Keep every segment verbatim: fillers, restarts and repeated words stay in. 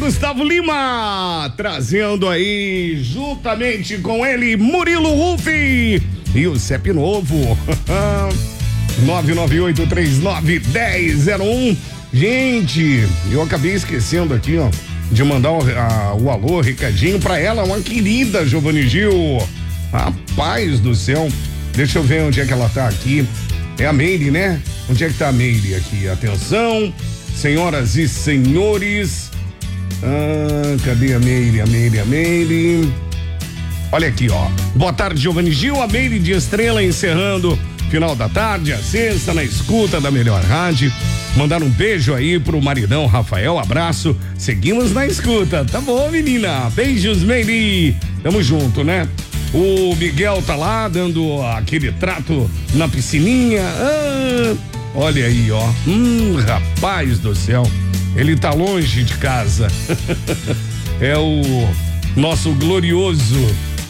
Gustavo Lima, trazendo aí, juntamente com ele, Murilo Rufi e o C E P novo, nove nove oito três nove um zero zero um. Gente, eu acabei esquecendo aqui, ó, de mandar o, a, o alô, recadinho pra ela, uma querida Giovanni Gil. Rapaz do céu, deixa eu ver onde é que ela tá aqui. É a Meire, né? Onde é que tá a Meire aqui? Atenção, senhoras e senhores. Ah, cadê a Meire, a Meire, a Meire? Olha aqui, ó. Boa tarde, Giovanni Gil, a Meire de Estrela encerrando final da tarde, a sexta, na escuta da melhor rádio. Mandar um beijo aí pro maridão Rafael, abraço. Seguimos na escuta, tá bom, menina? Beijos, Meire. Tamo junto, né? O Miguel tá lá dando aquele trato na piscininha. Ah, olha aí, ó. Hum, rapaz do céu. Ele tá longe de casa. É o nosso glorioso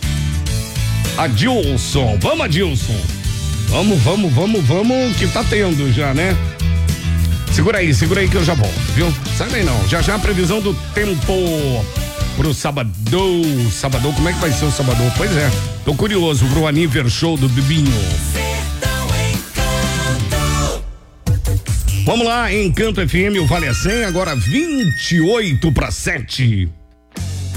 Adilson. Vamos, Adilson. Vamos, vamos, vamos, vamos, que tá tendo já, né? Segura aí, segura aí que eu já volto, viu? Sai daí não. Já já a previsão do tempo pro sabadão. Sabadão, como é que vai ser o sabadão? Pois é, tô curioso pro Aniver Show do Bibinho. Vamos lá, Encanto F M, o Vale a cem, agora vinte e oito para sete.